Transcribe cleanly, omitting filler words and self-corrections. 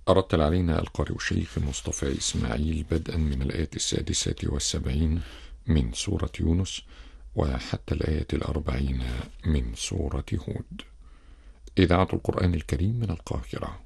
أرتل علينا القارئ الشيخ مصطفى إسماعيل بدءا من الآية 76 من سورة يونس وحتى الآية 40 من سورة هود. إذاعة القرآن الكريم من القاهرة.